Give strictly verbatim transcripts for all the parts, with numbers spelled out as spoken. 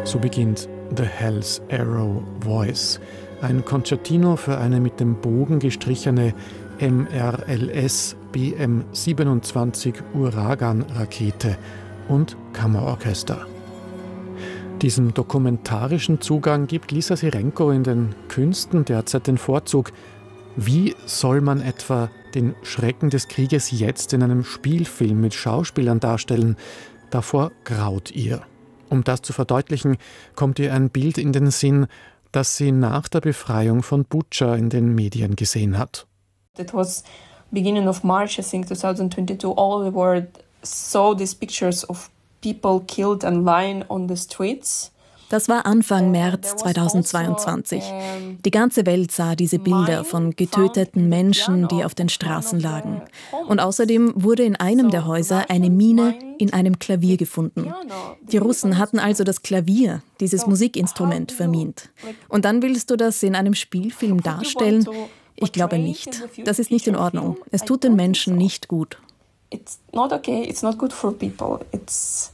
So beginnt The Hell's Arrow Voice, ein Concertino für eine mit dem Bogen gestrichene M R L S B M siebenundzwanzig Uragan-Rakete und Kammerorchester. Diesem dokumentarischen Zugang gibt Lisa Sirenko in den Künsten derzeit den Vorzug. Wie soll man etwa den Schrecken des Krieges jetzt in einem Spielfilm mit Schauspielern darstellen? Davor graut ihr. Um das zu verdeutlichen, kommt ihr ein Bild in den Sinn, das sie nach der Befreiung von Butscha in den Medien gesehen hat. It was beginning of March, I think, twenty twenty-two. All the world saw these pictures of people killed and lying on the streets. Das war Anfang März zweitausendzweiundzwanzig. Die ganze Welt sah diese Bilder von getöteten Menschen, die auf den Straßen lagen. Und außerdem wurde in einem der Häuser eine Mine in einem Klavier gefunden. Die Russen hatten also das Klavier, dieses Musikinstrument, vermint. Und dann willst du das in einem Spielfilm darstellen? Ich glaube nicht. Das ist nicht in Ordnung. Es tut den Menschen nicht gut. It's not okay. It's not good for people. It's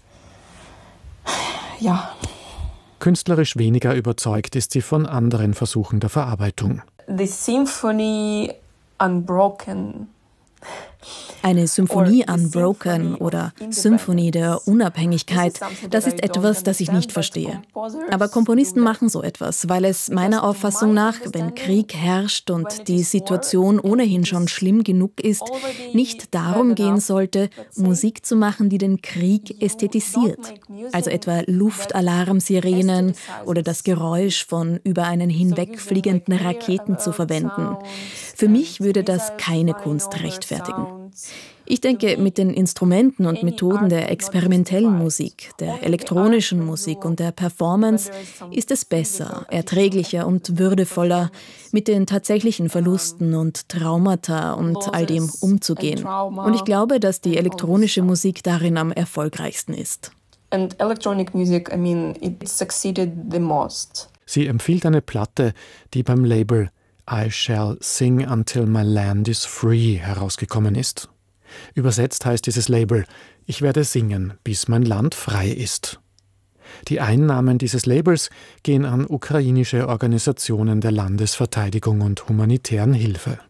ja. Künstlerisch weniger überzeugt ist sie von anderen Versuchen der Verarbeitung. The Symphony Unbroken. Eine Symphonie Unbroken oder Symphonie der Unabhängigkeit, das ist etwas, das ich nicht verstehe. Aber Komponisten machen so etwas, weil es meiner Auffassung nach, wenn Krieg herrscht und die Situation ohnehin schon schlimm genug ist, nicht darum gehen sollte, Musik zu machen, die den Krieg ästhetisiert. Also etwa Luftalarmsirenen oder das Geräusch von über einen hinwegfliegenden Raketen zu verwenden. Für mich würde das keine Kunst rechtfertigen. Ich denke, mit den Instrumenten und Methoden der experimentellen Musik, der elektronischen Musik und der Performance ist es besser, erträglicher und würdevoller, mit den tatsächlichen Verlusten und Traumata und all dem umzugehen. Und ich glaube, dass die elektronische Musik darin am erfolgreichsten ist. And electronic music, I mean, it succeeded the most. Sie empfiehlt eine Platte, die beim Label I Shall Sing Until My Land is Free herausgekommen ist. Übersetzt heißt dieses Label, ich werde singen, bis mein Land frei ist. Die Einnahmen dieses Labels gehen an ukrainische Organisationen der Landesverteidigung und humanitären Hilfe.